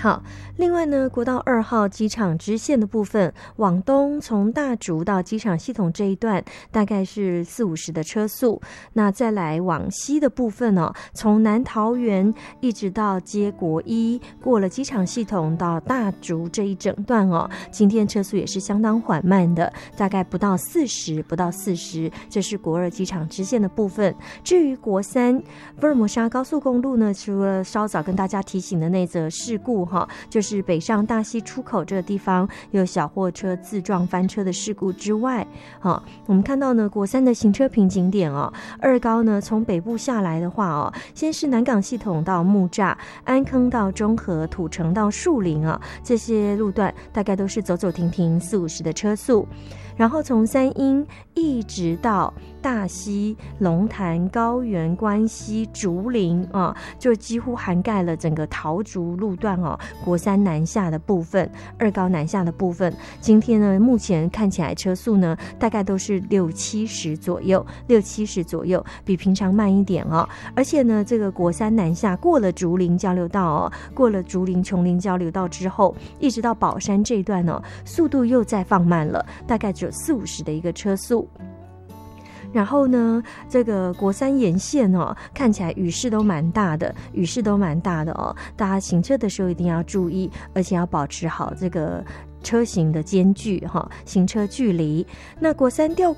好，另外呢，国道2号机场支线的部分，往东从大竹到机场系统这一段，大概是40-50的车速。那再来往西的部分哦，从南桃园一直到接国一，过了机场系统到大竹这一整段哦，今天车速也是相当缓慢的，大概不到40，这是国2机场支线的部分。至于国3福尔摩沙高速公路呢，除了稍早跟大家提醒的那则事故就是北上大溪出口这个地方有小货车自撞翻车的事故之外，我们看到呢国3的行车瓶颈点二高呢从北部下来的话先是南港系统到木栅、安坑到中和、土城到树林这些路段大概都是走走停停40-50的车速。然后从三鶯一直到大溪、龙潭、高原、关西、竹林就几乎涵盖了整个桃竹路段国3南下的部分、二高南下的部分。今天呢，目前看起来车速呢大概都是60-70左右，比平常慢一点而且呢，这个国3南下过了竹林交流道过了竹林琼林交流道之后，一直到宝山这一段速度又再放慢了，大概只有40-50的一个车速。然后呢，这个国3沿线看起来雨势都蛮大的大家行车的时候一定要注意，而且要保持好这个车行的间距行车距离。那国3调